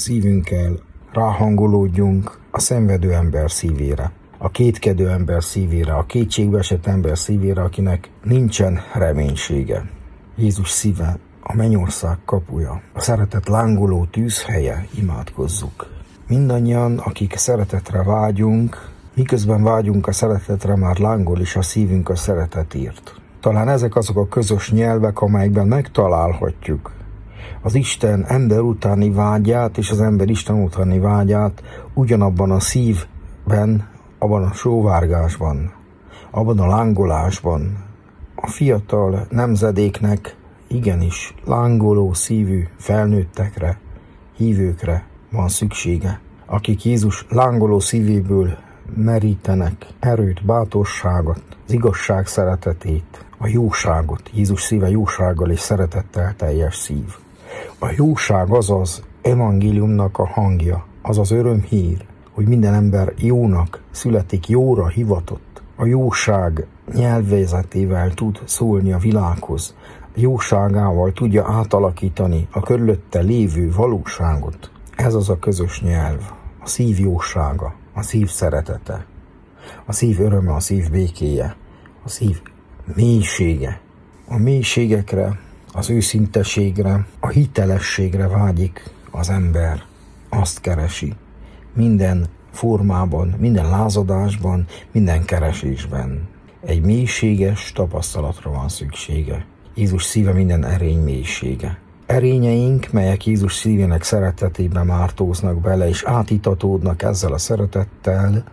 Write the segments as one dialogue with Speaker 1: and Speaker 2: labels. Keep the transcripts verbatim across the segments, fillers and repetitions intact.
Speaker 1: szívünkkel ráhangolódjunk a szenvedő ember szívére, a kétkedő ember szívére, a kétségbeesett ember szívére, akinek nincsen reménysége. Jézus szíve a mennyország kapuja, a szeretet lángoló tűzhelye, imádkozzuk. Mindannyian, akik szeretetre vágyunk, miközben vágyunk a szeretetre, már lángol is a szívünk a szeretetért. Talán ezek azok a közös nyelvek, amelyekben megtalálhatjuk az Isten ember utáni vágyát és az ember Isten utáni vágyát ugyanabban a szívben, abban a sóvárgásban, abban a lángolásban. A fiatal nemzedéknek igenis lángoló szívű felnőttekre, hívőkre van szüksége, akik Jézus lángoló szívéből merítenek erőt, bátorságot, az igazság szeretetét, a jóságot. Jézus szíve jósággal és szeretettel teljes szív. A jóság az az evangéliumnak a hangja, az az örömhír, hogy minden ember jónak születik, jóra hivatott. A jóság nyelvezetével tud szólni a világhoz, a jóságával tudja átalakítani a körülötte lévő valóságot. Ez az a közös nyelv, a szív jósága, a szív szeretete, a szív öröme, a szív békéje, a szív mélysége. A mélységekre, az őszinteségre, a hitelességre vágyik az ember, azt keresi. Minden formában, minden lázadásban, minden keresésben. Egy mélységes tapasztalatra van szüksége. Jézus szíve minden erény mélysége. Erényeink, melyek Jézus szívének szeretetébe mártóznak bele, és átitatódnak ezzel a szeretettel,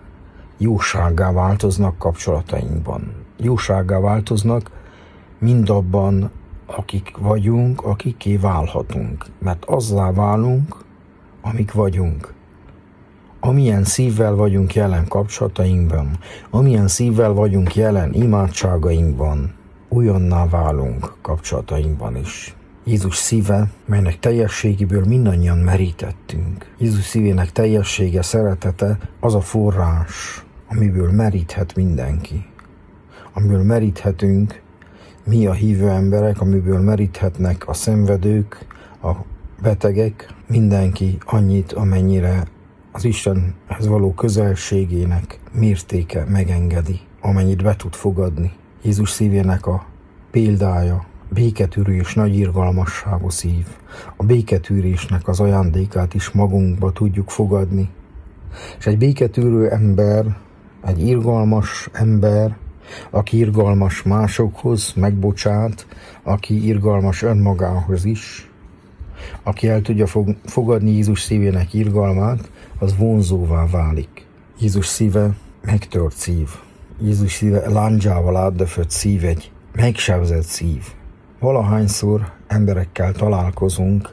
Speaker 1: jósággá változnak kapcsolatainkban. Jósággá változnak mindabban, akik vagyunk, akiké válhatunk. Mert azzá válunk, amik vagyunk. Amilyen szívvel vagyunk jelen kapcsolatainkban, amilyen szívvel vagyunk jelen imádságainkban, olyanná válunk kapcsolatainkban is. Jézus szíve, melynek teljességéből mindannyian merítettünk. Jézus szívének teljessége, szeretete az a forrás, amiből meríthet mindenki. Amiből meríthetünk mi a hívő emberek, amiből meríthetnek a szenvedők, a betegek, mindenki annyit, amennyire az Istenhez való közelségének mértéke megengedi, amennyit be tud fogadni. Jézus szívének a példája, béketűrés, nagy irgalmasságú szív. A béketűrésnek az ajándékát is magunkba tudjuk fogadni. És egy béketűrő ember, egy irgalmas ember, aki irgalmas másokhoz, megbocsát, aki irgalmas önmagához is, aki el tudja fogadni Jézus szívének irgalmát, az vonzóvá válik. Jézus szíve megtört szív. Jézus szíve lándzsával átdöfött szív, egy megsebzett szív. Valahányszor emberekkel találkozunk,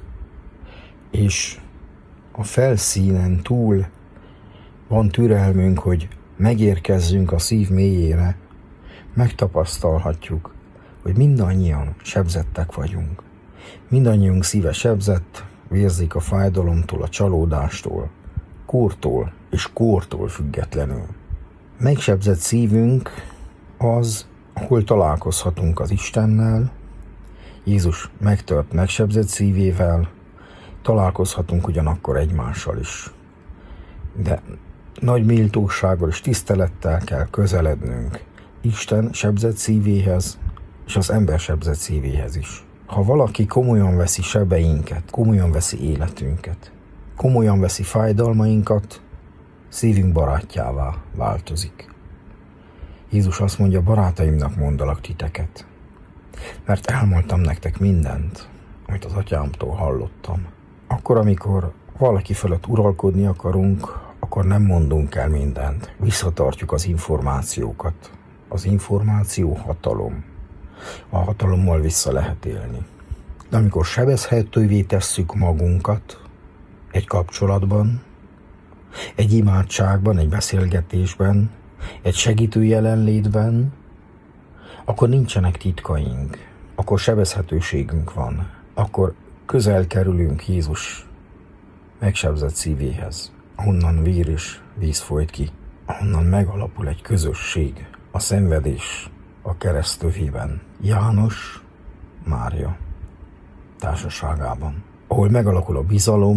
Speaker 1: és a felszínen túl van türelmünk, hogy megérkezzünk a szív mélyére, megtapasztalhatjuk, hogy mindannyian sebzettek vagyunk. Mindannyiunk szíve sebzett, vérzik a fájdalomtól, a csalódástól, kortól és kórtól függetlenül. Megsebzett szívünk az, ahol találkozhatunk az Istennel, Jézus megtört, megsebzett szívével, találkozhatunk ugyanakkor egymással is. De nagy méltósággal és tisztelettel kell közelednünk Isten sebzett szívéhez, és az ember sebzett szívéhez is. Ha valaki komolyan veszi sebeinket, komolyan veszi életünket, komolyan veszi fájdalmainkat, szívünk barátjává változik. Jézus azt mondja, barátaimnak mondalak titeket, mert elmondtam nektek mindent, amit az atyámtól hallottam. Akkor, amikor valaki fölött uralkodni akarunk, akkor nem mondunk el mindent. Visszatartjuk az információkat. Az információ hatalom. A hatalommal vissza lehet élni. De amikor sebezhetővé tesszük magunkat egy kapcsolatban, egy imádságban, egy beszélgetésben, egy segítő jelenlétben, akkor nincsenek titkaink, akkor sebezhetőségünk van, akkor közel kerülünk Jézus megsebzett szívéhez, ahonnan vér és víz folyt ki, ahonnan megalapul egy közösség, a szenvedés a keresztövében, János, Mária társaságában, ahol megalakul a bizalom,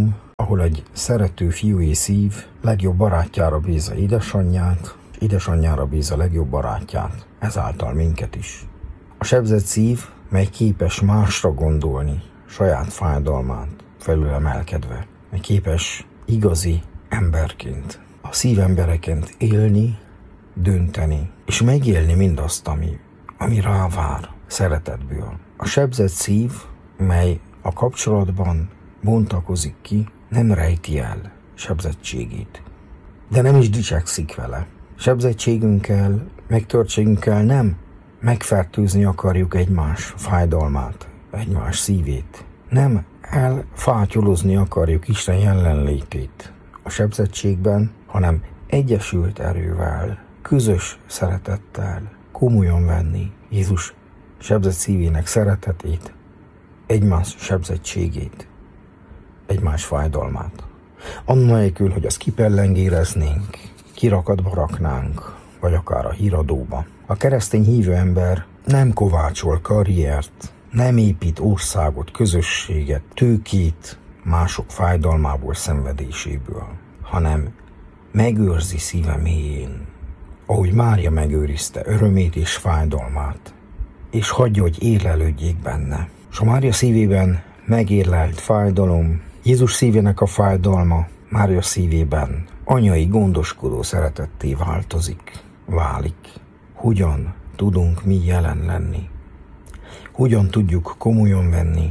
Speaker 1: ahol egy szerető fiúi szív legjobb barátjára bízza édesanyját, és édesanyjára bízza legjobb barátját, ezáltal minket is. A sebzett szív, mely képes másra gondolni, saját fájdalmát felülemelkedve, mely képes igazi emberként, a szívembereként élni, dönteni, és megélni mindazt, ami, ami rávár szeretetből. A sebzett szív, mely a kapcsolatban bontakozik ki, nem rejti el sebzettségét, de nem is dicsekszik vele. Sebzettségünkkel, megtörtségünkkel nem megfertőzni akarjuk egymás fájdalmát, egymás szívét. Nem elfátyolozni akarjuk Isten jelenlétét a sebzettségben, hanem egyesült erővel, közös szeretettel komolyan venni Jézus sebzett szívének szeretetét, egymás sebzettségét, egymás fájdalmát. Annélkül, hogy azt kipellengéreznénk, kirakatba raknánk, vagy akár a híradóba. A keresztény hívő ember nem kovácsol karriert, nem épít országot, közösséget, tőkét mások fájdalmából, szenvedéséből, hanem megőrzi szíve mélyén, ahogy Mária megőrizte örömét és fájdalmát, és hagyja, hogy érlelődjék benne. És a Mária szívében megérlelt fájdalom, Jézus szívének a fájdalma Mária szívében anyai gondoskodó szeretetté változik, válik. Hogyan tudunk mi jelen lenni? Hogyan tudjuk komolyan venni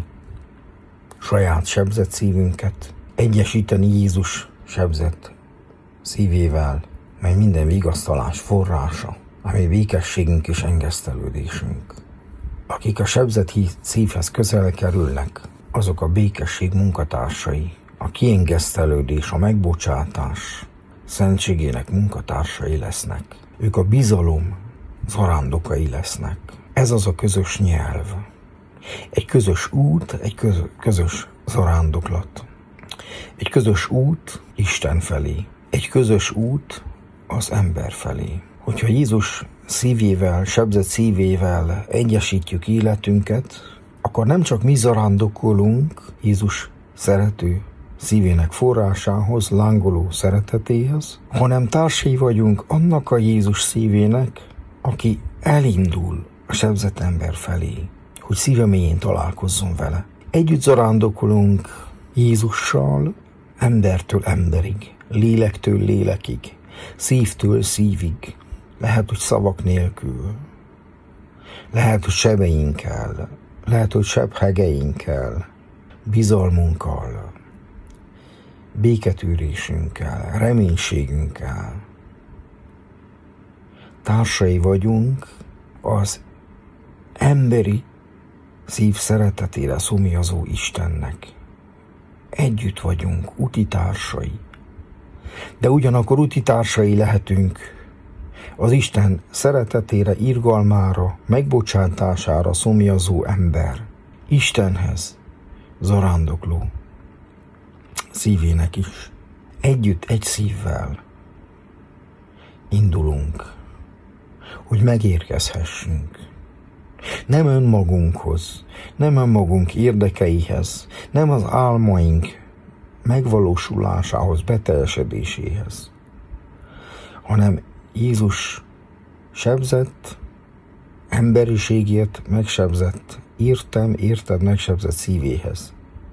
Speaker 1: saját sebzett szívünket, egyesíteni Jézus sebzett szívével, mely minden vigasztalás forrása, ami békességünk és engesztelődésünk. Akik a sebzett szívhez közel kerülnek, azok a békesség munkatársai, a kiengesztelődés, a megbocsátás szentségének munkatársai lesznek. Ők a bizalom zarándokai lesznek. Ez az a közös nyelv. Egy közös út, egy közös zarándoklat. Egy közös út Isten felé. Egy közös út az ember felé. Hogyha Jézus szívével, sebzett szívével egyesítjük életünket, akkor nem csak mi zarándokolunk Jézus szerető szívének forrásához, lángoló szeretetéhez, hanem társai vagyunk annak a Jézus szívének, aki elindul a sebzett ember felé, hogy szíve mélyén találkozzon vele. Együtt zarándokolunk Jézussal embertől emberig, lélektől lélekig, szívtől szívig. Lehet, hogy szavak nélkül, lehet, hogy sebeinkkel, lehet, hogy sebhegeinkkel, bizalmunkkal, béketűrésünkkel, reménységünkkel. Társai vagyunk az emberi szív szeretetére szomjazó Istennek. Együtt vagyunk, utitársai. De ugyanakkor utitársai lehetünk az Isten szeretetére, irgalmára, megbocsátására szomjazó ember, Istenhez zarándokló szívének is. Együtt, egy szívvel indulunk, hogy megérkezhessünk. Nem önmagunkhoz, nem önmagunk érdekeihez, nem az álmaink megvalósulásához, beteljesedéséhez, hanem Jézus sebzett, emberiségért megsebzett, értem, érted megsebzett szívéhez.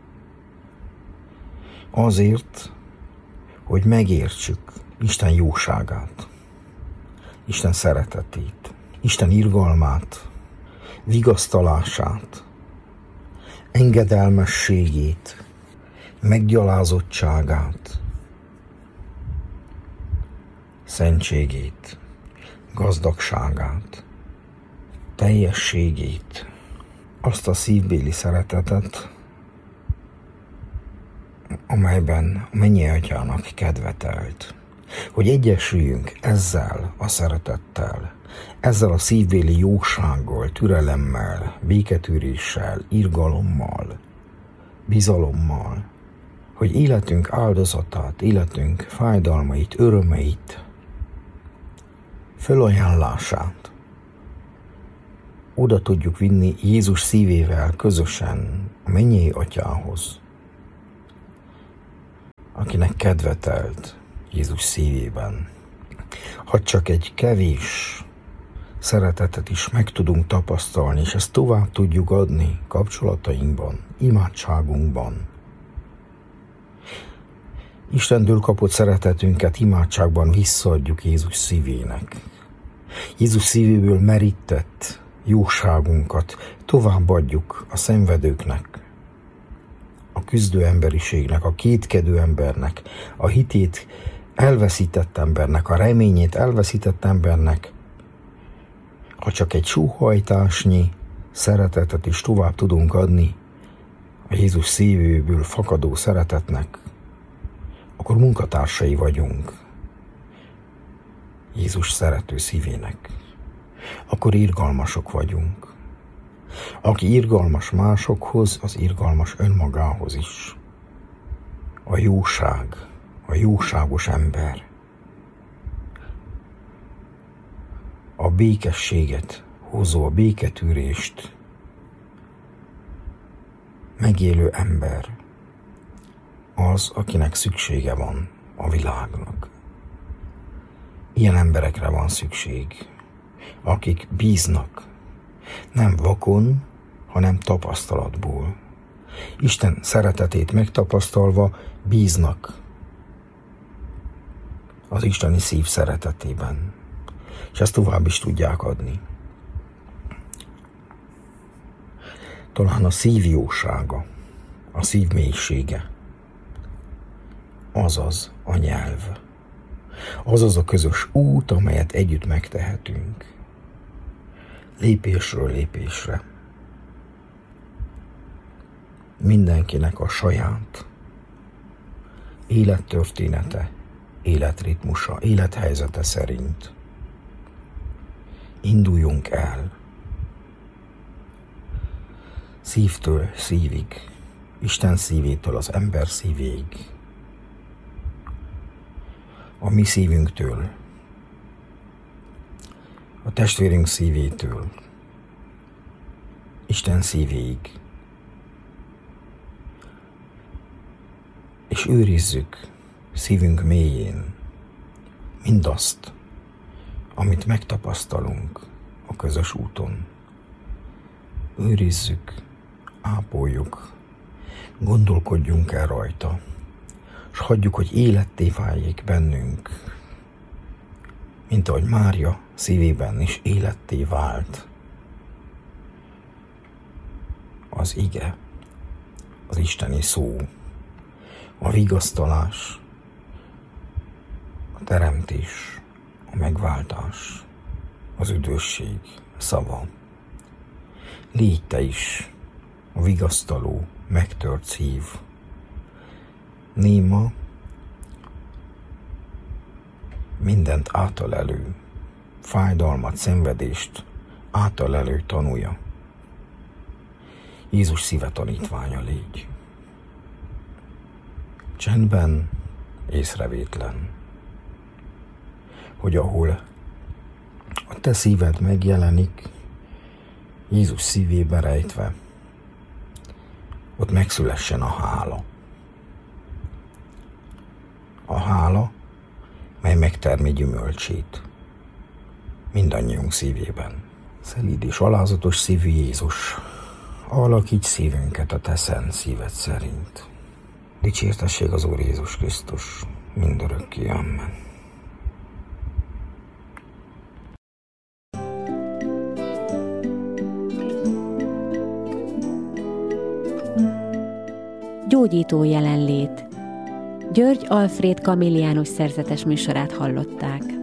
Speaker 1: Azért, hogy megértsük Isten jóságát, Isten szeretetét, Isten irgalmát, vigasztalását, engedelmességét, meggyalázottságát, szentségét, gazdagságát, teljességét, azt a szívbéli szeretetet, amelyben a mennyei Atyának kedvetelt, hogy egyesüljünk ezzel a szeretettel, ezzel a szívbéli jósággal, türelemmel, béketűréssel, irgalommal, bizalommal, hogy életünk áldozatát, életünk fájdalmait, örömeit, felajánlását oda tudjuk vinni Jézus szívével közösen a mennyei Atyához. akinek kedve telt Jézus szívében. Ha csak egy kevés szeretetet is meg tudunk tapasztalni, és ezt tovább tudjuk adni kapcsolatainkban, imádságunkban. Istentől kapott szeretetünket imádságban visszaadjuk Jézus szívének. Jézus szívéből merített jóságunkat továbbadjuk a szenvedőknek, a küzdő emberiségnek, a kétkedő embernek, a hitét elveszített embernek, a reményét elveszített embernek. Ha csak egy sóhajtásnyi szeretetet is tovább tudunk adni a Jézus szívéből fakadó szeretetnek, akkor munkatársai vagyunk Jézus szerető szívének. Akkor irgalmasok vagyunk. Aki irgalmas másokhoz, az irgalmas önmagához is. A jóság, a jóságos ember. A békességet hozó, a béketűrést megélő ember az, akinek szüksége van a világnak. Ilyen emberekre van szükség, akik bíznak, nem vakon, hanem tapasztalatból. Isten szeretetét megtapasztalva bíznak az isteni szív szeretetében, és ezt tovább is tudják adni. Talán a szív jósága, a szív mélysége, azaz a nyelv, azaz a közös út, amelyet együtt megtehetünk, lépésről lépésre. Mindenkinek a saját élettörténete, életritmusa, élethelyzete szerint induljunk el szívtől szívig, Isten szívétől az ember szívéig, a mi szívünktől, a testvérünk szívétől, Isten szívéig, és őrizzük szívünk mélyén mindazt, amit megtapasztalunk a közös úton. Őrizzük, ápoljuk, gondolkodjunk el rajta, és hagyjuk, hogy életté váljék bennünk, mint ahogy Mária szívében is életté vált az ige, az isteni szó, a vigasztalás, a teremtés, a megváltás, az üdvösség szava. Légy te is a vigasztaló, megtört szív, néma, mindent átalelő, fájdalmat, szenvedést átalelő tanúja. Jézus szíve tanítványa légy. Csendben, észrevétlen, hogy ahol a te szíved megjelenik, Jézus szívébe rejtve, ott megszülessen a hála. A hála, mely megtermi gyümölcsét mindannyiunk szívében. Szelíd és alázatos szívű Jézus, alakíts szívünket a te szent szíved szerint. Dicsértessék az Úr Jézus Krisztus mindörökké. Amen.
Speaker 2: Gyógyító jelenlét. György Alfréd Kamilliánus szerzetes műsorát hallották.